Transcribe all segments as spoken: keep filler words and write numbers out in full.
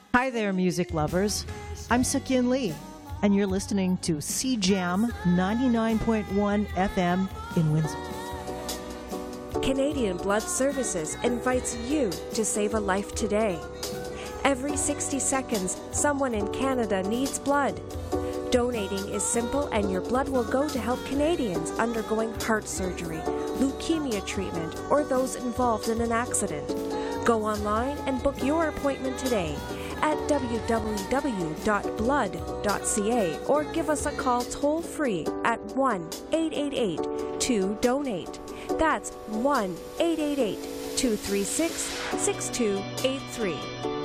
Hi there, music lovers. I'm Seok-Yin Lee, and you're listening to C-Jam ninety-nine point one F M in Windsor. Canadian Blood Services invites you to save a life today. Every sixty seconds, someone in Canada needs blood. Donating is simple, and your blood will go to help Canadians undergoing heart surgery, leukemia treatment, or those involved in an accident. Go online and book your appointment today at w w w dot blood dot c a or give us a call toll-free at one eight eight eight two donate. That's one eight eight eight two three six six two eight three.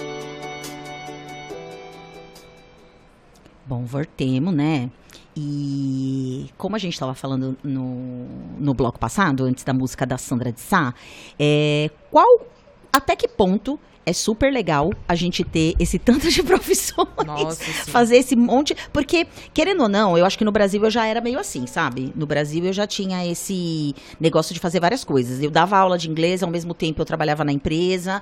Bom, voltemos, né? E como a gente estava falando no, no bloco passado, antes da música da Sandra de Sá, é, qual, até que ponto é super legal a gente ter esse tanto de profissões, Nossa, fazer esse monte, porque, querendo ou não, eu acho que no Brasil eu já era meio assim, sabe? No Brasil eu já tinha esse negócio de fazer várias coisas. Eu dava aula de inglês, ao mesmo tempo eu trabalhava na empresa,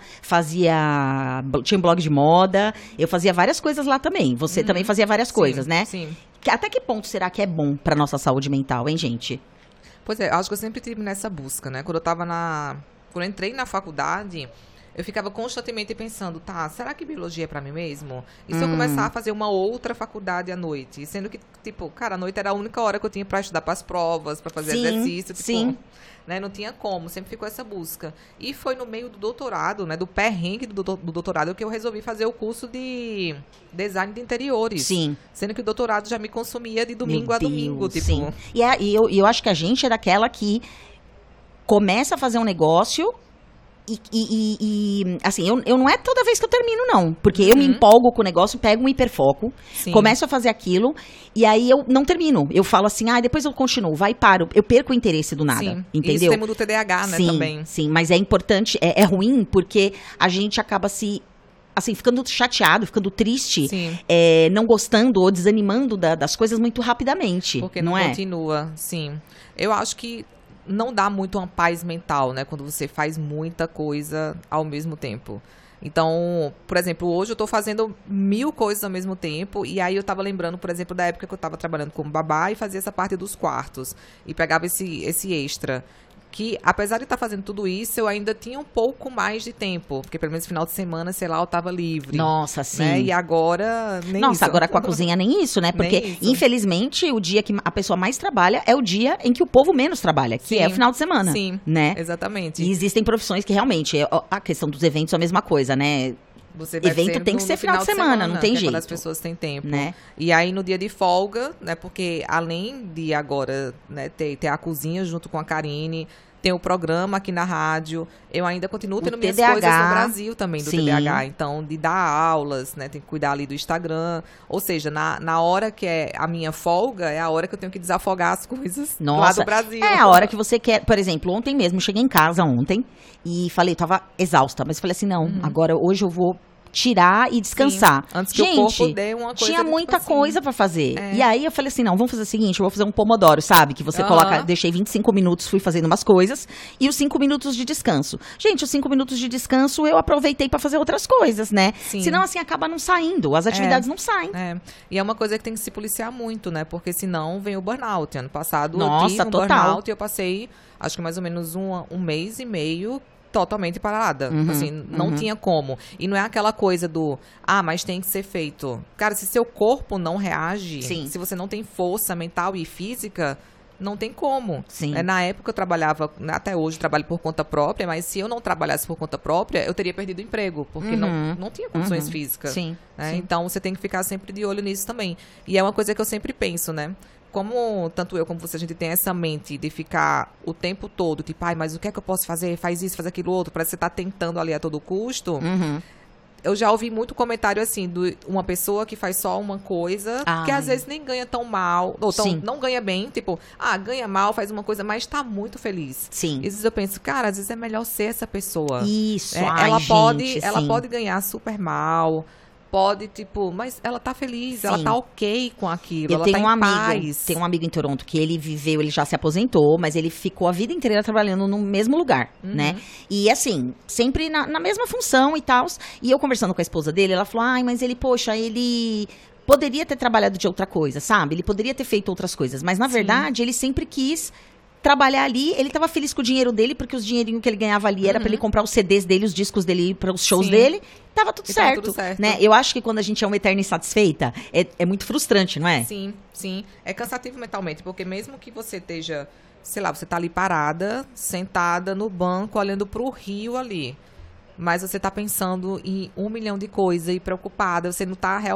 fazia, tinha um blog de moda, eu fazia várias coisas lá também. Você uhum. também fazia várias sim, coisas, né? Sim. Até que ponto será que é bom pra nossa saúde mental, hein, gente? Pois é, acho que eu sempre tive nessa busca, né? Quando eu tava na... Quando eu entrei na faculdade, eu ficava constantemente pensando, tá, será que biologia é pra mim mesmo? E se hum. eu começar a fazer uma outra faculdade à noite? Sendo que, tipo, cara, a noite era a única hora que eu tinha pra estudar pras provas, pra fazer sim, exercício, tipo... Sim. Né, não tinha como, sempre ficou essa busca. E foi no meio do doutorado, né, do perrengue do, do doutorado, que eu resolvi fazer o curso de design de interiores. Sim. Sendo que o doutorado já me consumia de domingo Meu a domingo. Deus, Tipo... Sim. E, é, e eu, eu acho que a gente é daquela que começa a fazer um negócio... E, e, e, assim, eu, eu não é toda vez que eu termino, não. Porque eu uhum. me empolgo com o negócio, pego um hiperfoco, Sim. começo a fazer aquilo, e aí eu não termino. Eu falo assim, ah, depois eu continuo, vai e paro. Eu perco o interesse do nada, sim. entendeu? Isso tem do T D A H, né, sim, também. Sim, mas é importante, é, é ruim, porque a gente acaba se... assim, ficando chateado, ficando triste, é, não gostando ou desanimando da, das coisas muito rapidamente. Porque não, não é? continua, sim. Eu acho que não dá muito uma paz mental, né? Quando você faz muita coisa ao mesmo tempo. Então, por exemplo, hoje eu tô fazendo mil coisas ao mesmo tempo, e aí eu tava lembrando, por exemplo, da época que eu tava trabalhando como babá e fazia essa parte dos quartos, e pegava esse, esse extra. Que, apesar de estar fazendo tudo isso, eu ainda tinha um pouco mais de tempo. Porque, pelo menos, no final de semana, sei lá, eu tava livre. Nossa, sim. Né? E agora, nem Nossa, isso. agora com a cozinha nem isso, né? Porque, infelizmente, o dia que a pessoa mais trabalha é o dia em que o povo menos trabalha, que sim. é o final de semana. Sim, né? Exatamente. E existem profissões que, realmente, a questão dos eventos é a mesma coisa, né? Você vai evento tem que ser final, final de semana, semana, não tem que jeito. É quando as pessoas têm tempo. Né? E aí, no dia de folga, né? Porque, além de agora, né, ter, ter a cozinha junto com a Karine... Tem o programa aqui na rádio. Eu ainda continuo tendo minhas coisas no Brasil também, do sim. T D A H. Então, de dar aulas, né? Tem que cuidar ali do Instagram. Ou seja, na, na hora que é a minha folga, é a hora que eu tenho que desafogar as coisas Nossa, lá do Brasil. É a hora que você quer... Por exemplo, ontem mesmo, eu cheguei em casa ontem e falei, tava exausta. Mas falei assim, não, uhum. agora hoje eu vou... tirar e descansar. Sim, antes que Gente, o corpo dê uma coisa tinha muita tipo assim. coisa pra fazer. É. E aí eu falei assim, não, vamos fazer o seguinte, eu vou fazer um pomodoro, sabe? Que você uh-huh. coloca, deixei vinte e cinco minutos, fui fazendo umas coisas, e os cinco minutos de descanso. Gente, os cinco minutos de descanso eu aproveitei pra fazer outras coisas, né? Sim. Senão, assim, acaba não saindo, as atividades é. não saem. É. E é uma coisa que tem que se policiar muito, né? Porque senão vem o burnout. Ano passado Nossa, eu tive um total. burnout e eu passei, acho que mais ou menos um, um mês e meio totalmente parada. Uhum, assim, não uhum. tinha como. E não é aquela coisa do, ah, mas tem que ser feito. Cara, se seu corpo não reage, Sim. se você não tem força mental e física, não tem como. Sim. É, na época eu trabalhava, até hoje eu trabalho por conta própria, mas se eu não trabalhasse por conta própria, eu teria perdido o emprego, porque uhum. não, não tinha condições uhum. físicas. Sim. Né? Sim. Então você tem que ficar sempre de olho nisso também. E é uma coisa que eu sempre penso, né? Como tanto eu como você, a gente tem essa mente de ficar o tempo todo, tipo, ai, mas o que é que eu posso fazer? Faz isso, faz aquilo outro, parece que você tá tentando ali a todo custo. Uhum. Eu já ouvi muito comentário assim, de uma pessoa que faz só uma coisa, ai. que às vezes nem ganha tão mal, ou tão, não ganha bem, tipo, ah, ganha mal, faz uma coisa, mas tá muito feliz. Sim. E às vezes eu penso, cara, às vezes é melhor ser essa pessoa. Isso, é, ai, ela gente, pode, sim. ela pode ganhar super mal, pode, tipo, mas ela tá feliz, Sim. ela tá ok com aquilo, Eu ela tenho tá um em amigo, paz. tem um amigo em Toronto que ele viveu, ele já se aposentou, mas ele ficou a vida inteira trabalhando no mesmo lugar, Uhum. né? E assim, sempre na, na mesma função e tal. E eu conversando com a esposa dele, ela falou, ai, mas ele, poxa, ele poderia ter trabalhado de outra coisa, sabe? Ele poderia ter feito outras coisas, mas na Sim. verdade ele sempre quis trabalhar ali, ele tava feliz com o dinheiro dele, porque os dinheirinhos que ele ganhava ali era Uhum. pra ele comprar os C Ds dele, os discos dele, para os shows Sim. dele, tava tudo, E tava certo, tudo certo. né? Eu acho que quando a gente é uma eterna insatisfeita, é, é muito frustrante, não é? Sim, sim. É cansativo mentalmente, porque mesmo que você esteja, sei lá, você tá ali parada, sentada no banco, olhando pro rio ali, mas você tá pensando em um milhão de coisas e preocupada, você não tá realmente